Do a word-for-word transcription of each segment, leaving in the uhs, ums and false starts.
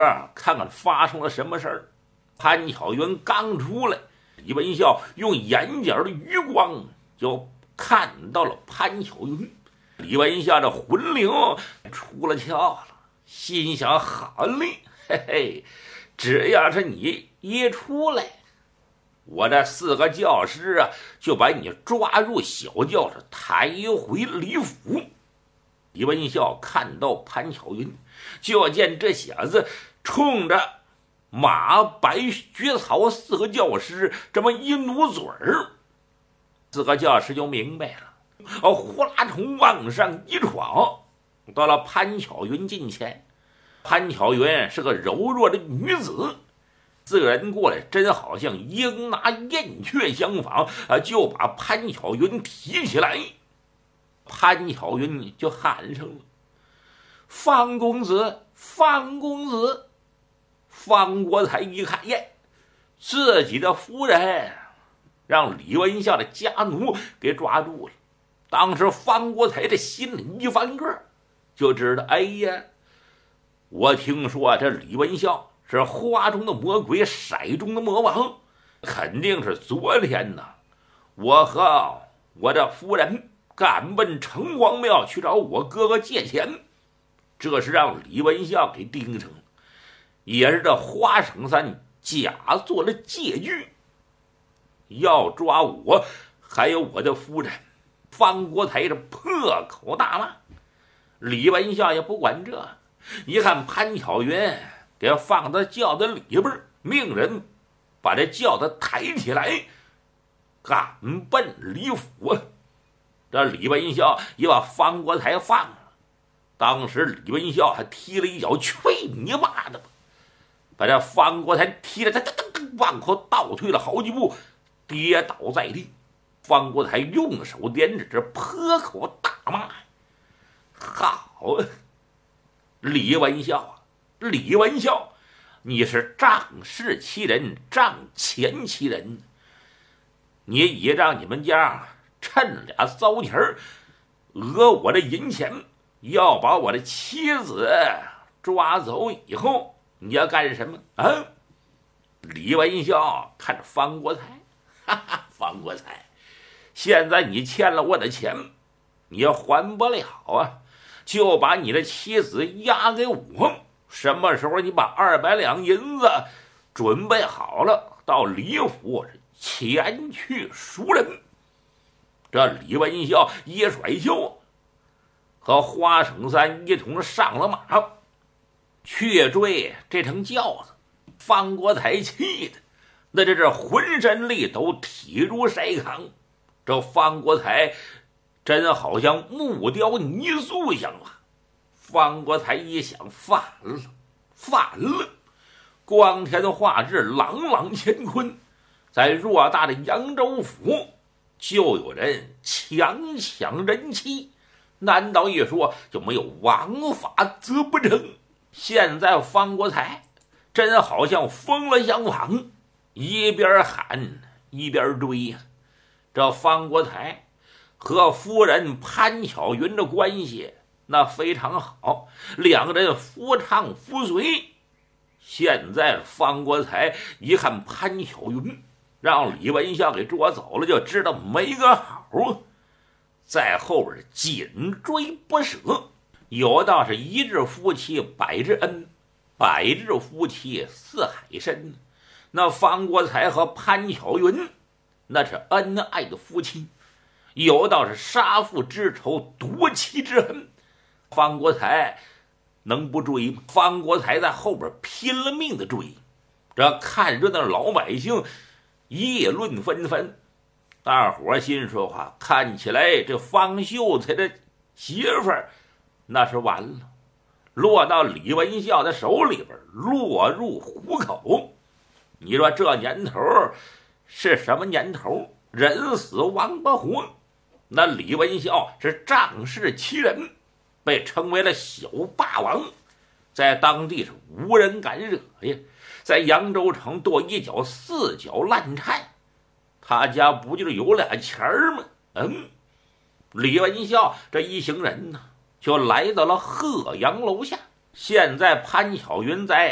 啊，看看发生了什么事儿。潘巧云刚出来，李文孝用眼角的余光就看到了潘巧云。李文孝这魂灵出了窍了，心想：好嘞，嘿嘿，只要是你一出来，我这四个教师啊，就把你抓入小教室，抬回李府。李文孝看到潘巧云，就见这小子冲着马白雪草四个教师这么一努嘴儿，四个教师就明白了，哦，呼啦冲往上一闯，到了潘巧云近前。潘巧云是个柔弱的女子，四个人过来，真好像鹰拿燕雀相仿啊，就把潘巧云提起来。潘巧云就喊上了：“方公子，方公子！”方国才一看，耶，自己的夫人让李文孝的家奴给抓住了。当时方国才这心里一翻个，就知道，哎呀，我听说这李文孝是花中的魔鬼，骰中的魔王，肯定是昨天呢，我和我的夫人赶奔城隍庙去找我哥哥借钱，这是让李文孝给盯上了。也是这花省三假做了借据，要抓我还有我的夫人。方国才这破口大骂。李文孝也不管这，一看潘巧云给放到轿子里边，命人把这轿子抬起来，赶奔李府。这李文孝也把方国才放了。当时李文孝还踢了一脚，去你妈的吧！把这方国才踢了，他噔噔噔往后倒退了好几步，跌倒在地。方国才用手点指，破口大骂：“好啊，李文孝啊，李文孝，你是仗势欺人，仗钱欺人！你也让你们家趁俩糟钱儿讹我的银钱，要把我的妻子抓走以后，你要干什么啊？”李文孝看着方国才，哈哈，方国才，现在你欠了我的钱，你也还不了啊，就把你的妻子押给我。什么时候你把二百两银子准备好了，到李府前去赎人。这李文孝一甩袖，和花省三一同上了马，去追这乘轿子。方国才气的那这是浑身力抖，体如筛糠。这方国才真好像木雕泥塑像啊！方国才一想，反了，反了！光天化日，朗朗乾坤，在偌大的扬州府，就有人强抢人妻，难道一说就没有王法则不成？现在方国才真好像疯了相仿，一边喊一边追呀、啊。这方国才和夫人潘巧云的关系那非常好，两个人夫唱妇随。现在方国才一看潘巧云让李文孝给捉走了，就知道没个好，在后边紧追不舍。有道是一日夫妻百日恩，百日夫妻似海深。那方国才和潘巧云那是恩爱的夫妻，有道是杀父之仇，夺妻之恨。方国才能不追吗？方国才在后边拼了命的追。这看热闹的老百姓议论纷纷，大伙心说话，看起来这方秀才的媳妇儿那是完了，落到李文孝的手里边，落入虎口。你说这年头是什么年头？人死王八活。那李文孝是仗势欺人，被称为了小霸王，在当地是无人敢惹呀。在扬州城跺一脚四脚烂菜，他家不就是有俩钱儿吗？嗯，李文孝这一行人呢，就来到了鹤阳楼下。现在潘巧云在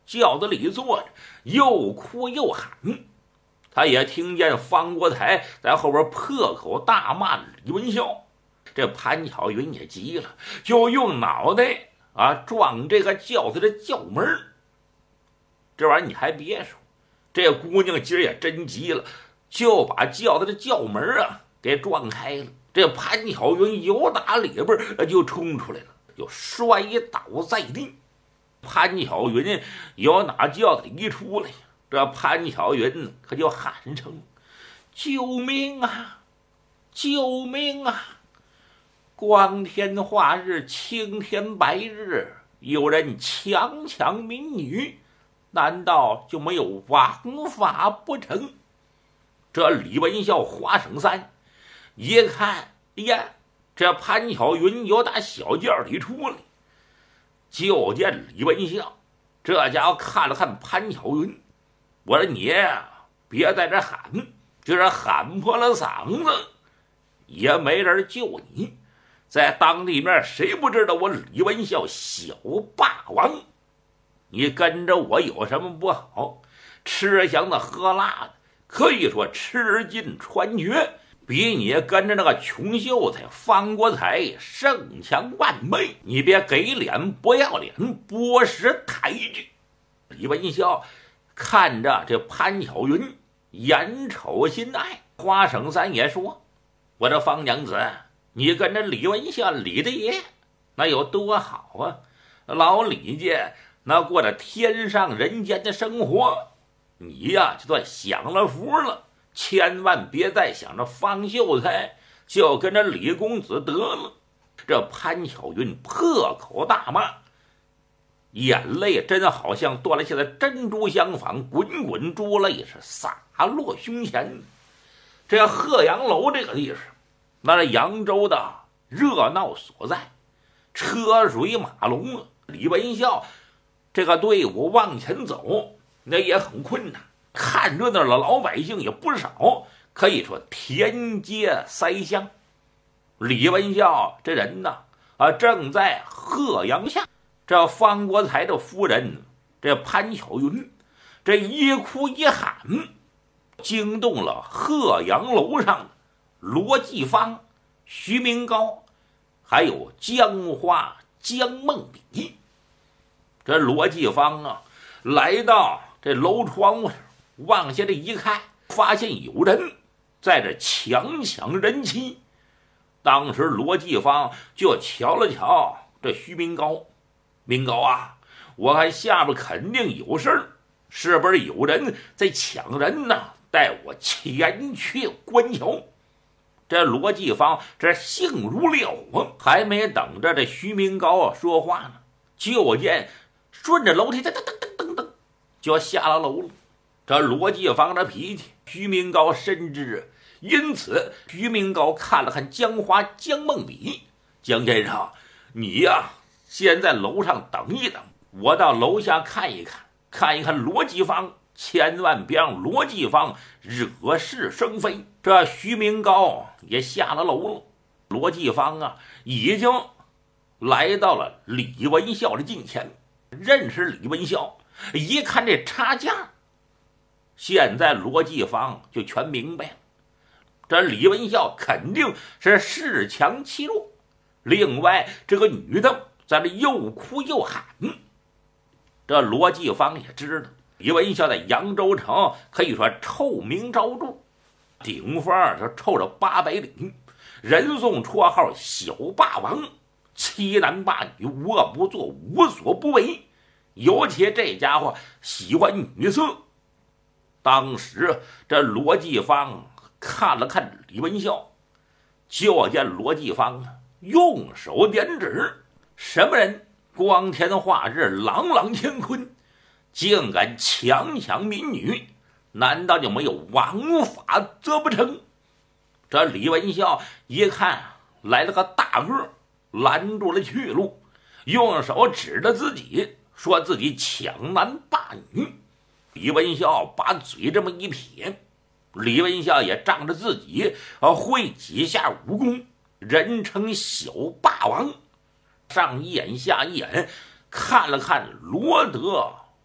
轿子里坐着，又哭又喊。他也听见方国才在后边破口大骂李文孝。这潘巧云也急了，就用脑袋啊撞这个轿子的轿门。这玩意儿你还别说，这姑娘今儿也真急了，就把轿子的轿门啊给撞开了。这潘巧云由打里边就冲出来了，就摔倒在地。潘巧云由打轿子里一出来，这潘巧云可就喊声：“救命啊！救命啊！光天化日，青天白日，有人强抢民女，难道就没有王法不成？”这李文孝、花生三一看，哎呀，这潘巧云由打小轿里出来，就见李文孝这家伙看了看潘巧云，我说你别在这喊，就是喊破了嗓子也没人救你。在当地面谁不知道我李文孝小霸王？你跟着我有什么不好？吃香的喝辣的，可以说吃尽穿绝，比你跟着那个穷秀才方国才胜强万倍。你别给脸不要脸，剥蚀抬举。李文孝看着这潘巧云，眼瞅心爱。花生三也说：“我这方娘子，你跟着李文孝李大爷那有多好啊？老李家那过着天上人间的生活，你呀就算享了福了，千万别再想着方秀才，就跟着李公子得了。”这潘巧云破口大骂，眼泪真好像断了下的珍珠相仿，滚滚珠泪是洒落胸前。这鹤阳楼这个地方，那是扬州的热闹所在，车水马龙啊。李文孝这个队伍往前走，那也很困难。看热闹的老百姓也不少，可以说田街塞乡。李文孝这人呢，啊，正在鹤阳下，这方国才的夫人，这潘巧云，这一哭一喊，惊动了鹤阳楼上的罗继芳、徐明高，还有江花、江梦比。这罗继芳啊，来到这楼窗户上，往下这一看，发现有人在这强抢人妻。当时罗继芳就瞧了瞧这徐明高，明高啊，我看下边肯定有事儿，是不是有人在抢人呢？带我前去观瞧。这罗继芳这性如烈火，还没等着这徐明高说话呢，就见顺着楼梯噔噔噔噔噔就下了楼了。这罗继芳的脾气，徐明高深知，因此徐明高看了看江花、江梦比，江先生，你呀先在楼上等一等，我到楼下看一看，看一看罗继芳，千万别让罗继芳惹是生非。这徐明高也下了楼了，罗继芳啊已经来到了李文孝的近前，认识李文孝，一看这差价，现在罗继芳就全明白了，这李文孝肯定是恃强欺弱。另外这个女的在这又哭又喊，这罗继芳也知道李文孝在扬州城可以说臭名昭著，顶峰就臭着八百里，人送绰号小霸王，欺男霸女，无恶不作，无所不为，尤其这家伙喜欢女色。当时这罗继芳看了看李文孝，就见罗继芳用手点指，什么人光天化日，朗朗乾坤，竟敢强抢民女，难道就没有王法则不成？这李文孝一看来了个大个，拦住了去路，用手指着自己，说自己抢男霸女。李文孝把嘴这么一撇，李文孝也仗着自己会几下武功，人称小霸王，上一眼下一眼看了看罗德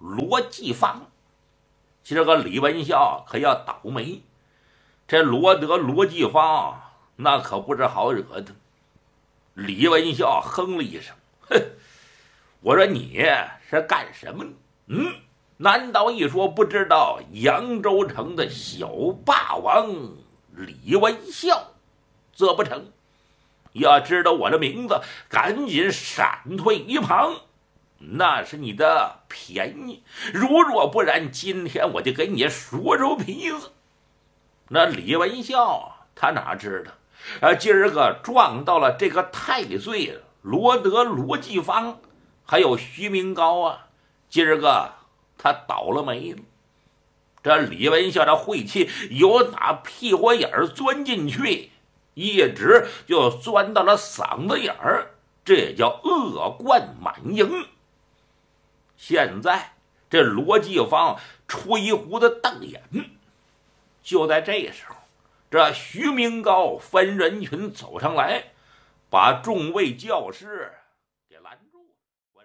罗继芳。今儿个李文孝可要倒霉，这罗德罗继芳那可不是好惹的。李文孝哼了一声，哼，我说你是干什么呢？嗯，难道一说不知道扬州城的小霸王李文孝？这不成，要知道我的名字，赶紧闪退一旁，那是你的便宜。如若不然，今天我就给你说说皮子。那李文孝他哪知道啊，今儿个撞到了这个太岁罗德罗继芳还有徐明高啊，今儿个他倒了霉了。这李文孝的晦气由打屁股眼儿钻进去，一直就钻到了嗓子眼儿，这也叫恶贯满盈。现在这罗继芳吹胡子瞪眼，就在这时候，这徐明高分人群走上来，把众位教师给拦住了。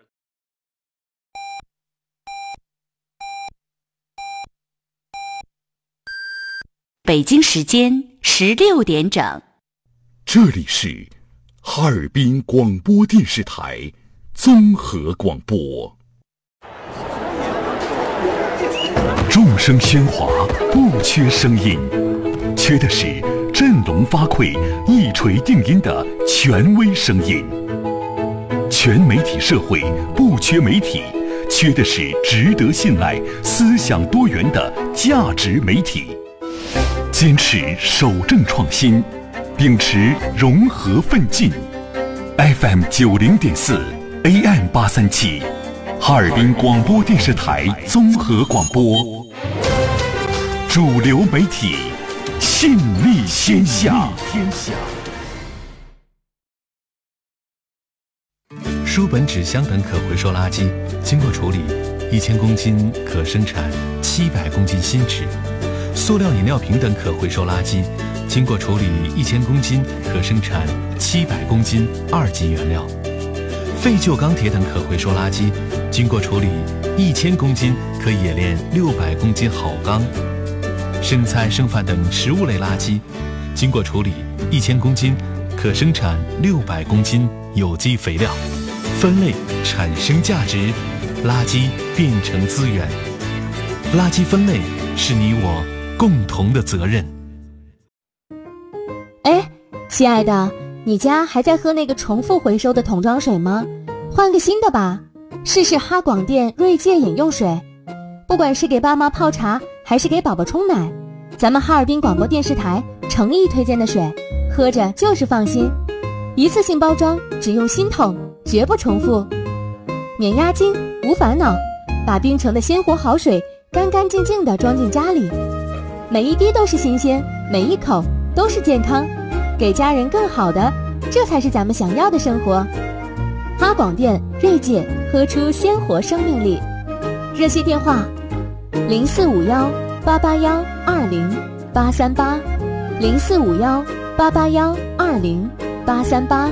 北京时间十六点整， 这里是哈尔滨广播电视台综合广播。众声喧哗，不缺声音，缺的是振聋发聩、一锤定音的权威声音。全媒体社会不缺媒体，缺的是值得信赖、思想多元的价值媒体。坚持守正创新，秉持融合奋进。F M 九零点四 A M 八三七，哈尔滨广播电视台综合广播，主流媒体，信力天下。 书本、纸箱等可回收垃圾，经过处理，一千公斤可生产七百公斤新纸。塑料饮料瓶等可回收垃圾，经过处理一千公斤可生产七百公斤二级原料。废旧钢铁等可回收垃圾，经过处理一千公斤可冶炼六百公斤好钢。生菜剩饭等食物类垃圾，经过处理一千公斤可生产六百公斤有机肥料。分类产生价值，垃圾变成资源。垃圾分类是你我共同的责任。 哎，亲爱的，你家还在喝那个重复回收的桶装水吗？换个新的吧，试试哈广电锐界饮用水。不管是给爸妈泡茶，还是给宝宝冲奶，咱们哈尔滨广播电视台诚意推荐的水，喝着就是放心。一次性包装，只用新桶，绝不重复，免押金，无烦恼，把冰城的鲜活好水干干净净地装进家里，每一滴都是新鲜，每一口都是健康，给家人更好的，这才是咱们想要的生活。哈广电锐界，喝出鲜活生命力。热线电话零四五幺八八幺二零八三八，零四五幺八八幺二零八三八。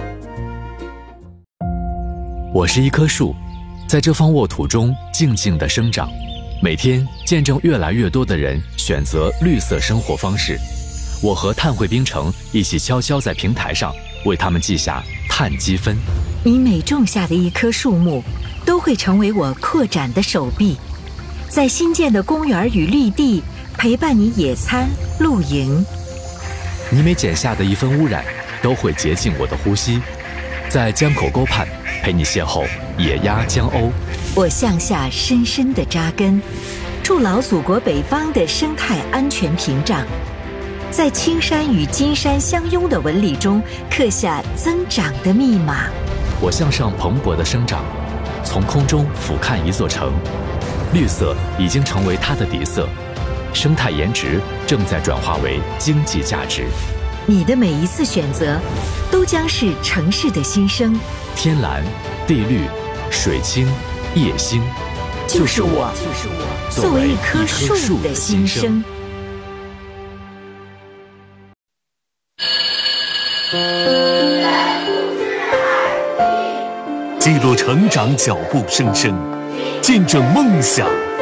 我是一棵树，在这方沃土中静静地生长，每天见证越来越多的人选择绿色生活方式。我和碳汇冰城一起悄悄在平台上为他们记下碳积分。 你每种下的一棵树木，都会成为我扩展的手臂，在新建的公园与绿地陪伴你野餐露营。 你每剪下的一分污染，都会洁净我的呼吸，在江口沟畔陪你邂逅野鸭江鸥。 我向下深深地扎根，筑牢祖国北方的生态安全屏障，在青山与金山相拥的纹理中刻下增长的密码。 我向上蓬勃地生长，从空中俯瞰一座城，绿色已经成为它的底色，生态颜值正在转化为经济价值。 你的每一次选择，都将是城市的新生。 天蓝、地绿、水清、夜星， 就是我，就是我，作为一棵树的新生。 记录成长脚步声声， 见证梦想